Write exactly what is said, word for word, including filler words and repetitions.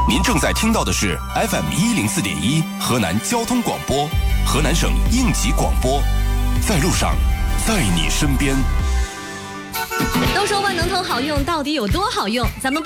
您正在听到的是 F M 一零四点一河南交通广播，河南省应急广播，在路上，在你身边。 都说万能通好用，到底有多好用？咱们。